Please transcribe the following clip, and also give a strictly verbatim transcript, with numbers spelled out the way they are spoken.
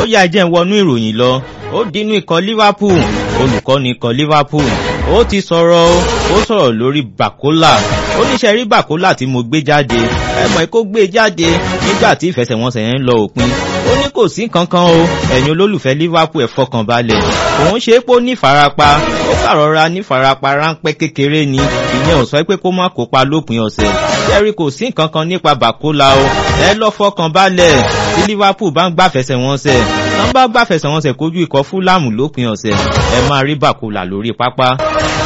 yá jẹ́ ń wọnú ìròyìn lọ ó dínú ikọ̀ Liverpool olùkọ́ni ikọ̀ Liverpool ó ti sọ̀rọ̀ ó sọ̀rọ̀ lórí Bakola ó níṣẹ́ rí Bakola tí mo gbé jáde ẹ̀mọ́ kó gbé jáde nígbà tí ìfẹsẹ̀wọnsẹ̀ yẹn ń lọ òpin ó ní kò sí kankan o ẹ̀yin olólùfẹ́ Liverpool ẹ fọkàn balẹ̀ òun ṣe é pé ó ní ìfarapa ó kàrọ̀ra ní ìfarapa ráńpẹ́ kékeré ni ìyẹn ò sọ pé kó má kópa lópin ọ̀sẹ̀ jẹ́rí kò sí kankan nípa Bakola o ẹ lọ fọkàn balẹ̀ tí Liverpool bá ń gbàfẹsẹ̀wọnsẹ̀ tán bá gbàfẹsẹ̀wọnsẹ̀ kojú ikọ̀ Fulham lópin ọ̀sẹ̀ ẹ máa rí Bakola lórí pápá.